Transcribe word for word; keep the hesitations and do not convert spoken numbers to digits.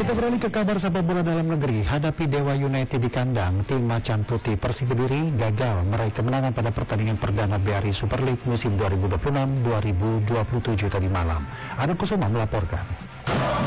Kita beralih ke kabar sepak bola dalam negeri. Hadapi Dewa United di kandang, tim Macan Putih Persik Kediri gagal meraih kemenangan pada pertandingan perdana B R I Super League musim dua ribu dua puluh enam dua ribu dua puluh tujuh tadi malam. Ada Kusuma melaporkan.